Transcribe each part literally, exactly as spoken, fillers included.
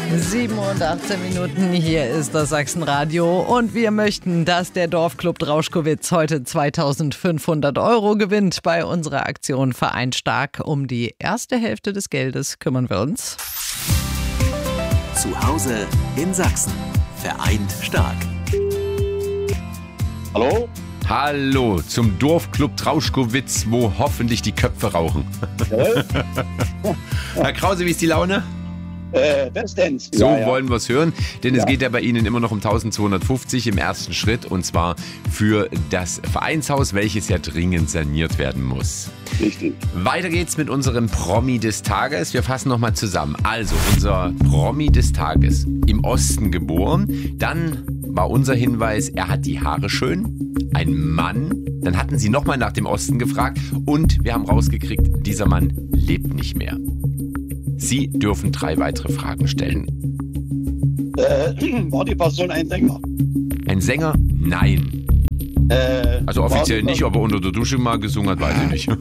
sieben und achtzehn Minuten, hier ist das Sachsenradio und wir möchten, dass der Dorfclub Drauschkowitz heute zweitausendfünfhundert Euro gewinnt. Bei unserer Aktion Verein Stark. Um die erste Hälfte des Geldes kümmern wir uns. Zu Hause in Sachsen. Vereint Stark. Hallo? Hallo zum Dorfclub Drauschkowitz, wo hoffentlich die Köpfe rauchen. Jawohl. Herr Krause, wie ist die Laune? Äh, bestens. So ja, ja. wollen wir es hören, denn Ja. es geht ja bei Ihnen immer noch um eintausendzweihundertfünfzig im ersten Schritt und zwar für das Vereinshaus, welches ja dringend saniert werden muss. Richtig. Weiter geht's mit unserem Promi des Tages. Wir fassen nochmal zusammen. Also, unser Promi des Tages. Im Osten geboren. Dann war unser Hinweis, er hat die Haare schön. Ein Mann. Dann hatten sie nochmal nach dem Osten gefragt. Und wir haben rausgekriegt, dieser Mann lebt nicht mehr. Sie dürfen drei weitere Fragen stellen. Äh, war die Person ein Sänger? Ein Sänger? Nein. Äh, Also offiziell war die nicht, ob er unter der Dusche mal gesungen hat, weiß ich nicht.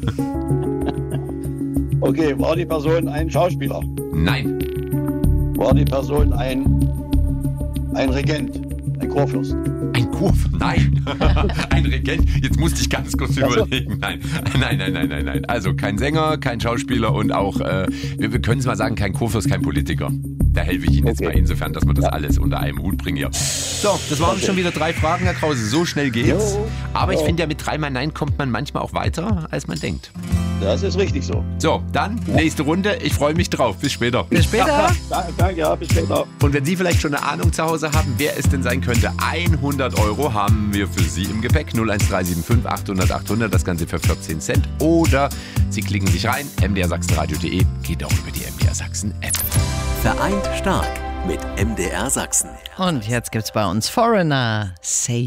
Okay, war die Person ein Schauspieler? Nein. War die Person ein, ein Regent? Ein Kurfürst? Ein Kurf? Nein. Ein Regent? Jetzt musste ich ganz kurz Ach so. überlegen. Nein. Nein, nein, nein, nein, nein. Also kein Sänger, kein Schauspieler und auch, äh, wir, wir können es mal sagen, kein Kurfürst, kein Politiker. Da helfe ich Ihnen jetzt Okay. mal insofern, dass wir das Ja. alles unter einem Hut bringen hier. So, das waren Okay. schon wieder drei Fragen, Herr Krause. So schnell geht's. Jo. Aber ich Jo. finde ja, mit dreimal Nein kommt man manchmal auch weiter, als man denkt. Das ist richtig so. So, dann nächste Runde. Ich freue mich drauf. Bis später. Bis später. Danke, danke, ja, bis später. Und wenn Sie vielleicht schon eine Ahnung zu Hause haben, wer es denn sein könnte, hundert Euro haben wir für Sie im Gepäck. null eins drei sieben fünf achthundert achthundert, das Ganze für vierzehn Cent. Oder Sie klicken sich rein, m d r sachsenradio punkt d e, geht auch über die M D R Sachsen App. Vereint Stark mit M D R Sachsen. Und jetzt gibt's bei uns Foreigner. Say